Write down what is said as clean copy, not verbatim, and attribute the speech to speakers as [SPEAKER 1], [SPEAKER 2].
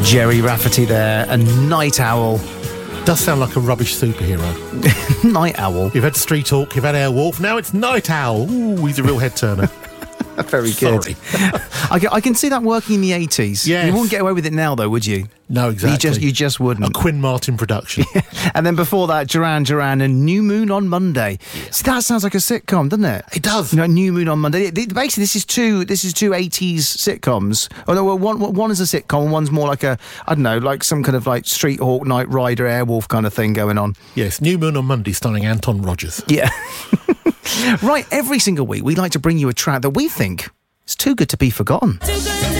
[SPEAKER 1] Jerry Rafferty there, a night owl.
[SPEAKER 2] Does sound like a rubbish superhero.
[SPEAKER 1] Night owl.
[SPEAKER 2] You've had Street Hawk, you've had Airwolf, now it's Night Owl. Ooh, he's a real head turner.
[SPEAKER 1] Very good.
[SPEAKER 2] Sorry.
[SPEAKER 1] I can see that working in the 80s.
[SPEAKER 2] Yes.
[SPEAKER 1] You wouldn't get away with it now, though, would you?
[SPEAKER 2] No, exactly.
[SPEAKER 1] You just wouldn't.
[SPEAKER 2] A Quinn Martin production.
[SPEAKER 1] And then before that, Duran Duran and New Moon on Monday.
[SPEAKER 2] Yeah.
[SPEAKER 1] See, that sounds like a sitcom, doesn't it?
[SPEAKER 2] It does.
[SPEAKER 1] You know, New Moon on Monday. Basically, this is two 80s sitcoms. Oh no, well, one is a sitcom, and one's more like a, I don't know, like some kind of like Street Hawk, Knight Rider, Airwolf kind of thing going on.
[SPEAKER 2] Yes, New Moon on Monday starring Anton Rogers.
[SPEAKER 1] Yeah. Right, every single week we like to bring you a track that we think is too good to be forgotten.